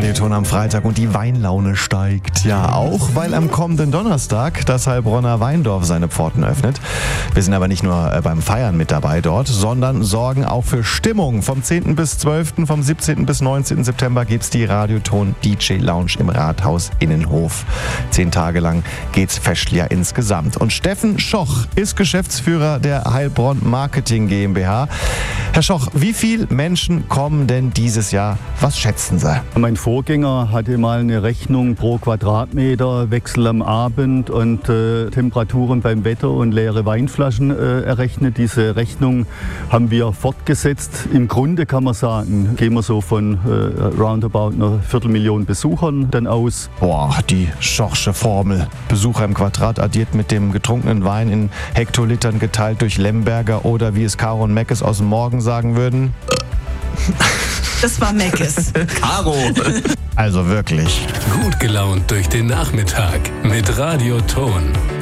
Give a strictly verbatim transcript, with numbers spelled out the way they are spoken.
Radioton am Freitag und die Weinlaune steigt. Ja, auch weil am kommenden Donnerstag das Heilbronner Weindorf seine Pforten öffnet. Wir sind aber nicht nur beim Feiern mit dabei dort, sondern sorgen auch für Stimmung. Vom zehnten bis zwölften, vom siebzehnten bis neunzehnten September gibt's die Radioton D J Lounge im Rathaus Innenhof. Zehn Tage lang geht's festlich insgesamt. Und Steffen Schoch ist Geschäftsführer der Heilbronn Marketing GmbH. Herr Schoch, wie viele Menschen kommen denn dieses Jahr? Was schätzen Sie? Mein Vorgänger hatte mal eine Rechnung pro Quadratmeter, Wechsel am Abend und äh, Temperaturen beim Wetter und leere Weinflaschen äh, errechnet. Diese Rechnung haben wir fortgesetzt. Im Grunde kann man sagen, gehen wir so von äh, roundabout einer Viertelmillion Besuchern dann aus. Boah, die Schochsche Formel. Besucher im Quadrat addiert mit dem getrunkenen Wein in Hektolitern geteilt durch Lemberger oder wie es Caro und Meckes aus dem Morgen sagen würden. Das war Meckes. Caro. Also wirklich. Gut gelaunt durch den Nachmittag mit Radioton.